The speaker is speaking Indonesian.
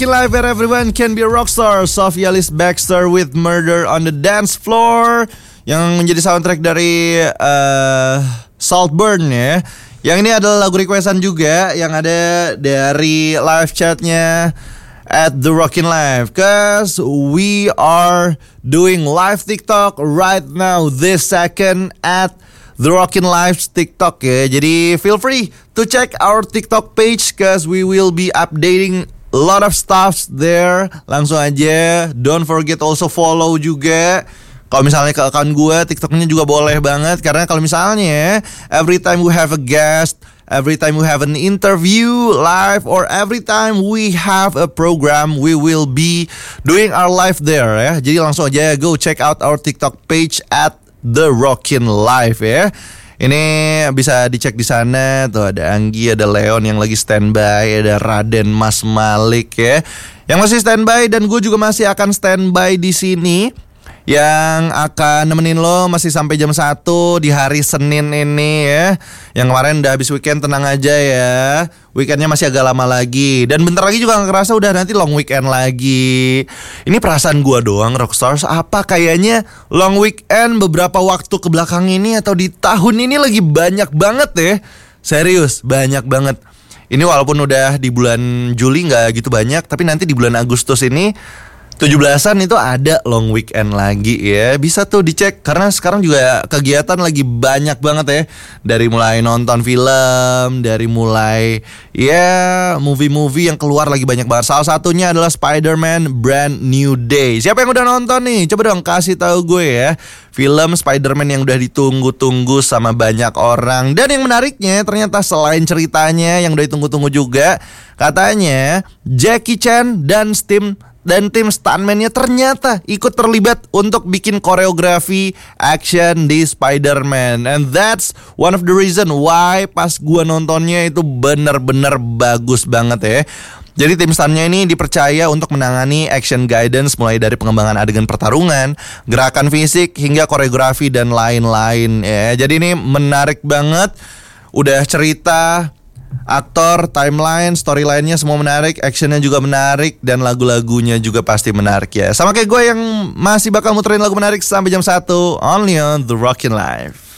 Live where everyone can be a rockstar. Sophia Liz Baxter with Murder on the Dance Floor, yang menjadi soundtrack dari Saltburn ya. Yang ini adalah lagu requestan juga yang ada dari live chatnya at The Rockin' Live, cause we are doing live TikTok right now this second at The Rockin' Live TikTok ya. Jadi feel free to check our TikTok page cause we will be updating a lot of stuff there. Langsung aja. Don't forget also follow juga. Kalau misalnya ke account gue, TikToknya juga boleh banget. Karena kalau misalnya every time we have a guest, every time we have an interview live, or every time we have a program, we will be doing our live there ya. Jadi langsung aja go check out our TikTok page at The Rockin' Live ya. Ini bisa dicek di sana. Tuh ada Anggi, ada Leon yang lagi standby, ada Raden, Mas Malik ya, yang masih standby, dan gue juga masih akan standby di sini, yang akan nemenin lo masih sampai jam 1 di hari Senin ini ya. Yang kemarin udah habis weekend, tenang aja ya. Weekendnya masih agak lama lagi. Dan bentar lagi juga gak kerasa udah nanti long weekend lagi. Ini perasaan gua doang Rockstars, apa kayaknya long weekend beberapa waktu kebelakang ini atau di tahun ini lagi banyak banget ya. Serius, banyak banget. Ini walaupun udah di bulan Juli gak gitu banyak, tapi nanti di bulan Agustus ini 17-an itu ada long weekend lagi ya. Bisa tuh dicek, karena sekarang juga kegiatan lagi banyak banget ya. Dari mulai nonton film, dari mulai ya movie-movie yang keluar lagi banyak banget. Salah satunya adalah Spider-Man Brand New Day. Siapa yang udah nonton nih? Coba dong kasih tahu gue ya. Film Spider-Man yang udah ditunggu-tunggu sama banyak orang. Dan yang menariknya ternyata selain ceritanya yang udah ditunggu-tunggu juga, katanya Jackie Chan dan tim stuntman-nya ternyata ikut terlibat untuk bikin koreografi action di Spider-Man. And that's one of the reason why pas gua nontonnya itu bener-bener bagus banget ya. Jadi tim stuntnya ini dipercaya untuk menangani action guidance, mulai dari pengembangan adegan pertarungan, gerakan fisik, hingga koreografi dan lain-lain ya. Jadi ini menarik banget. Udah cerita, aktor, timeline, storyline-nya semua menarik, actionnya juga menarik, dan lagu-lagunya juga pasti menarik ya. Sama kayak gue yang masih bakal muterin lagu menarik sampai jam 1 only on The Rockin' Live.